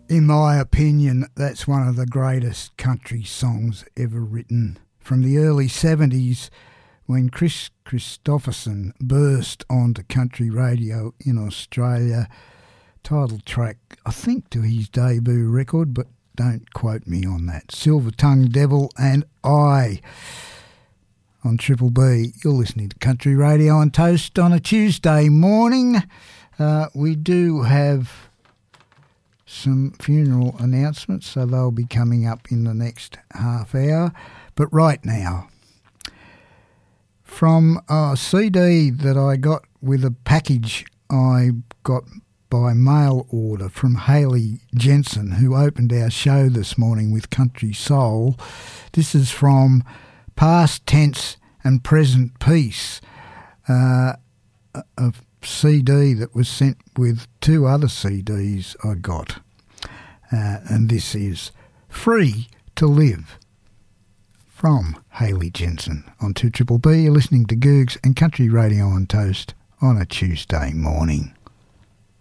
In my opinion, that's one of the greatest country songs ever written. From the early 70s, when Chris Christopherson burst onto country radio in Australia, title track, I think, to his debut record, but don't quote me on that. Silver Tongue Devil and I on Triple B. You're listening to Country Radio on Toast on a Tuesday morning. We do have some funeral announcements, so they'll be coming up in the next half hour. But right now, from a CD that I got with a package I got by mail order from Hayley Jensen, who opened our show this morning with Country Soul. This is from Past Tense and Present Peace, a CD that was sent with two other CDs I got. And this is Free to Live from Hayley Jensen on 2BBB. You're listening to Googs and Country Radio on Toast on a Tuesday morning.